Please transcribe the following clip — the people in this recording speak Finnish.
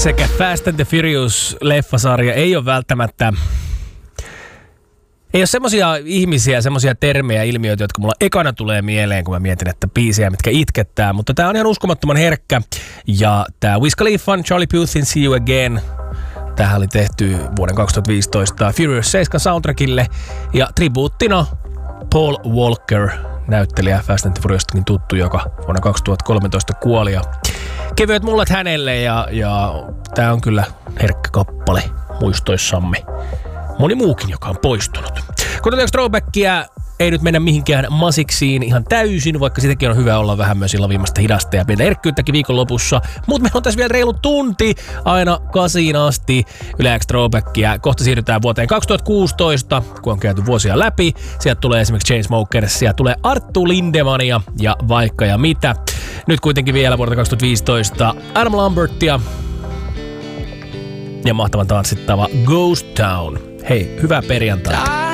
sekä Fast and the Furious-leffasarja ei ole välttämättä... Ei ole semmosia ihmisiä, semmosia termejä, ilmiöitä, jotka mulla ekana tulee mieleen, kun mä mietin, että biisejä, mitkä itkettää. Mutta tää on ihan uskomattoman herkkä. Ja tää Wiz Khalifan Charlie Puthin See You Again. Tämähän oli tehty vuoden 2015 Furious 7 soundtrackille. Ja tribuuttina Paul Walker, näyttelijä Fast and the Furious'takin tuttu, joka vuonna 2013 kuoli. Ja kevyet mullet hänelle ja tää on kyllä herkkä kappale muistoissamme. Moni muukin, joka on poistunut. Kuunteleeko throwbackia? Ei nyt mennä mihinkään masiksiin ihan täysin, vaikka sitäkin on hyvä olla vähän myös illan viimeistä hidasta ja pientä herkkyyttäkin viikonlopussa. Mutta meillä on tässä vielä reilu tunti aina 8 asti Yle X throwbackia. Kohta siirrytään vuoteen 2016, kun on käyty vuosia läpi. Sieltä tulee esimerkiksi Chainsmokers, sieltä tulee Arttu Lindemania ja vaikka ja mitä. Nyt kuitenkin vielä vuodelta 2015 Adam Lambertia ja mahtavan tanssittava Ghost Town. Hei, hyvää perjantaita.